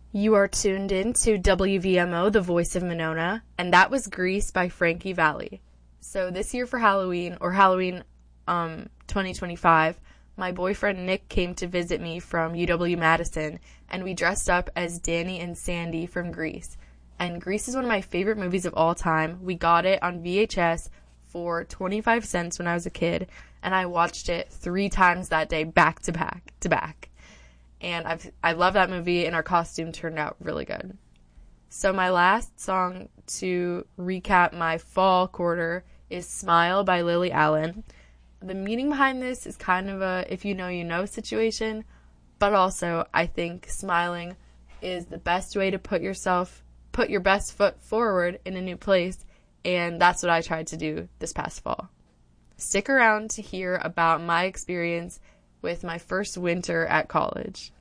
You are tuned in to WVMO, the voice of Monona, and that was Grease by Frankie Valli. So this year for Halloween, or Halloween 2025, my boyfriend Nick came to visit me from UW-Madison, and we dressed up as Danny and Sandy from Grease. And Grease is one of my favorite movies of all time. We got it on VHS for 25 cents when I was a kid, and I watched it 3 times that day, back to back to back. And I love that movie, and our costume turned out really good. So my last song to recap my fall quarter is Smile by Lily Allen. The meaning behind this is kind of a if you know you know situation, but also I think smiling is the best way to put your best foot forward in a new place, and that's what I tried to do this past fall. Stick around to hear about my experience with my first winter at college.